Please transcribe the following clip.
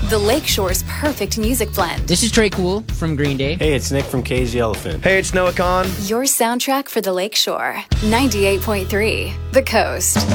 The Lakeshore's perfect music blend. This is Trey Cool from Green Day. Hey, it's Nick from Cage the Elephant. Hey, it's Noah Khan. Your soundtrack for the Lakeshore. 98.3 The Coast.